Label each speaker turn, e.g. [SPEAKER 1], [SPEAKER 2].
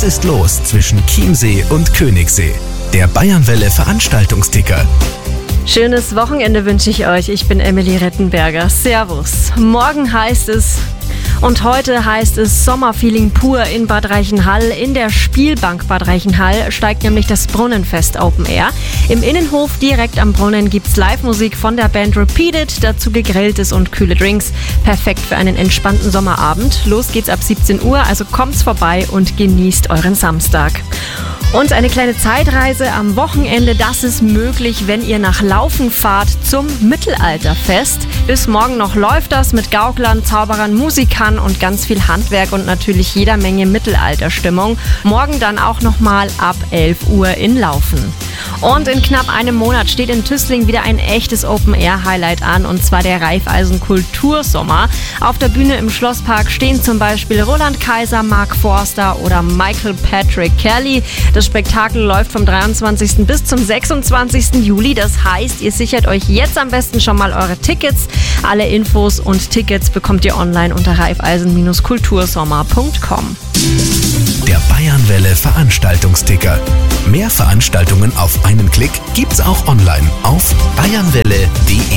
[SPEAKER 1] Was ist los zwischen Chiemsee und Königssee? Der Bayernwelle Veranstaltungsticker.
[SPEAKER 2] Schönes Wochenende wünsche ich euch. Ich bin Emily Rettenberger. Servus. Morgen heißt es und heute heißt es Sommerfeeling pur in Bad Reichenhall. In der Spielbank Bad Reichenhall steigt nämlich das Brunnenfest Open Air. Im Innenhof direkt am Brunnen gibt's Live-Musik von der Band Repeated, dazu gegrilltes und kühle Drinks. Perfekt für einen entspannten Sommerabend. Los geht's ab 17 Uhr, also kommt's vorbei und genießt euren Samstag. Und eine kleine Zeitreise am Wochenende, das ist möglich, wenn ihr nach Laufen fahrt zum Mittelalterfest. Bis morgen noch läuft das mit Gauklern, Zauberern, Musikern und ganz viel Handwerk und natürlich jeder Menge Mittelalterstimmung. Morgen dann auch nochmal ab 11 Uhr in Laufen. Und in knapp einem Monat steht in Tüßling wieder ein echtes Open-Air-Highlight an, und zwar der Raiffeisen Kultursommer. Auf der Bühne im Schlosspark stehen zum Beispiel Roland Kaiser, Mark Forster oder Michael Patrick Kelly. Das Spektakel läuft vom 23. bis zum 26. Juli. Das heißt, ihr sichert euch jetzt am besten schon mal eure Tickets. Alle Infos und Tickets bekommt ihr online unter raiffeisen-kultursommer.com.
[SPEAKER 1] Der Bayernwelle Veranstaltungsticker. Mehr Veranstaltungen auf einen Klick gibt's auch online auf bayernwelle.de.